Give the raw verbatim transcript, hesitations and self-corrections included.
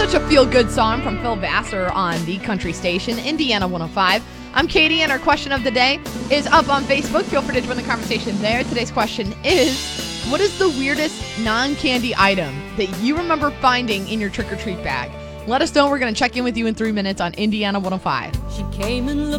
Such a feel-good song from Phil Vassar on the country station, Indiana one oh five. I'm Katie, and our question of the day is up on Facebook. Feel free to join the conversation there. Today's question is, what is the weirdest non-candy item that you remember finding in your trick-or-treat bag? Let us know. We're going to check in with you in three minutes on Indiana one oh five. She came and looked